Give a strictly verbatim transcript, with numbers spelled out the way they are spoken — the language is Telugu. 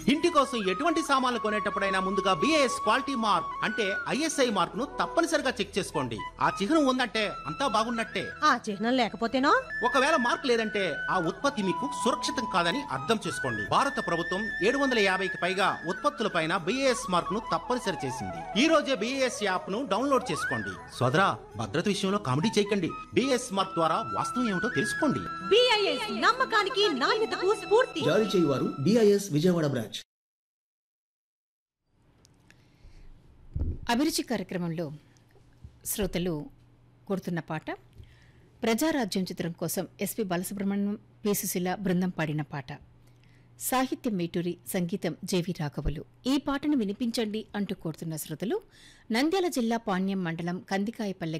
ఇంటి కోసం ఎటువంటి సామాన్లు కొనేటప్పుడైనా ముందుగా బిఏఎస్ క్వాలిటీ మార్క్ అంటే ఐఎస్ఐ మార్క్ ను తప్పనిసరిగా చెక్ చేసుకోండి. ఆ చిహ్నం ఉందంటే అంతా బాగున్నట్టే. ఆ చిహ్నం లేకపోతేనో? ఒకవేళ మార్క్ లేదంటే ఆ ఉత్పత్తి మీకు సురక్షితం కాదని అర్థం చేసుకోండి. భారత ప్రభుత్వం ఏడు వందల యాభైకి పైగా ఉత్పత్తులపైన బిఏఎస్ మార్క్ ను తప్పనిసరి చేసింది. ఈ రోజే బిఏఎస్ యాప్ ను డౌన్లోడ్ చేసుకోండి. సోదరా, భద్రత విషయంలో కామెడీ చేయకండి. బిఏఎస్ మార్క్ ద్వారా వాస్తవం ఏమిటో తెలుసుకోండి. బిఐఎస్ నమ్మకానికి నాణ్యతకు స్ఫూర్తి. జారీ చేయువారు బిఐఎస్ విజయవాడ బ్రాంచ్. అభిరుచి కార్యక్రమంలో శ్రోతలు కోరుతున్న పాట ప్రజారాజ్యం చిత్రం కోసం ఎస్పి బాలసుబ్రహ్మణ్యం, పి సుశీల బృందం పాడిన పాట. సాహిత్యం మేటూరి, సంగీతం జేవి రాఘవులు. ఈ పాటను వినిపించండి అంటూ కోరుతున్న శ్రోతలు నంద్యాల జిల్లా పాణ్యం మండలం కందికాయపల్లె